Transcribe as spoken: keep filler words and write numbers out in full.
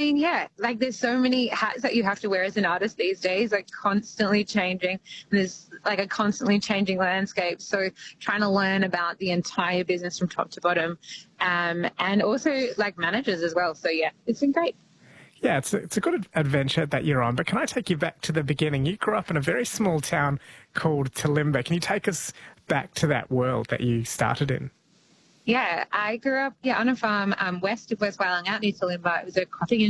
mean, yeah, like there's so many hats that you have to wear as an artist these days, like constantly changing. And there's like a constantly changing landscape. So trying to learn about the entire business from top to bottom, um, and also like managers as well. So yeah, it's been great. Yeah, it's a, it's a good adventure that you're on. But can I take you back to the beginning? You grew up in a very small town called Talimba. Can you take us back to that world that you started in? Yeah, I grew up yeah on a farm um, west of West Wyalong, out near Talimba. It was a cotton